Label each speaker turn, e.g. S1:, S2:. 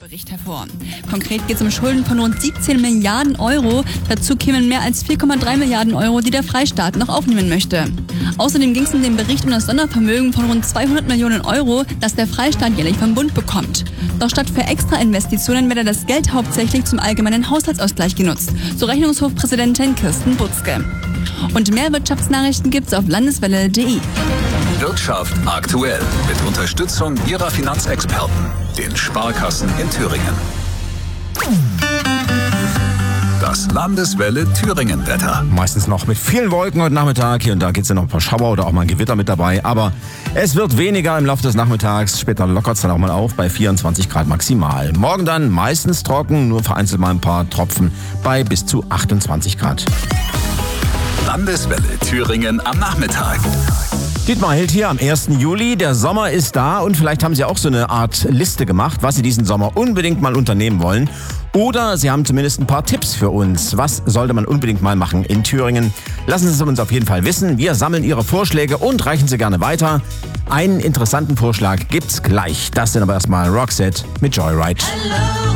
S1: Bericht hervor. Konkret geht es um Schulden von rund 17 Milliarden Euro. Dazu kämen mehr als 4,3 Milliarden Euro, die der Freistaat noch aufnehmen möchte. Außerdem ging es in dem Bericht um das Sondervermögen von rund 200 Millionen Euro, das der Freistaat jährlich vom Bund bekommt. Doch statt für Extrainvestitionen werde das Geld hauptsächlich zum allgemeinen Haushaltsausgleich genutzt, so Rechnungshofpräsidentin Kirsten Butzke. Und mehr Wirtschaftsnachrichten gibt's auf landeswelle.de.
S2: Wirtschaft aktuell mit Unterstützung Ihrer Finanzexperten, den Sparkassen in Thüringen. Das Landeswelle Thüringen-Wetter.
S3: Meistens noch mit vielen Wolken heute Nachmittag. Hier und da gibt es ja noch ein paar Schauer oder auch mal ein Gewitter mit dabei. Aber es wird weniger im Laufe des Nachmittags. Später lockert es dann auch mal auf bei 24 Grad maximal. Morgen dann meistens trocken, nur vereinzelt mal ein paar Tropfen bei bis zu 28 Grad.
S2: Landeswelle Thüringen am Nachmittag.
S3: Dietmar Held hier am 1. Juli. Der Sommer ist da und vielleicht haben Sie auch so eine Art Liste gemacht, was Sie diesen Sommer unbedingt mal unternehmen wollen. Oder Sie haben zumindest ein paar Tipps für uns. Was sollte man unbedingt mal machen in Thüringen? Lassen Sie es uns auf jeden Fall wissen. Wir sammeln Ihre Vorschläge und reichen sie gerne weiter. Einen interessanten Vorschlag gibt's gleich. Das sind aber erstmal Roxette mit Joyride.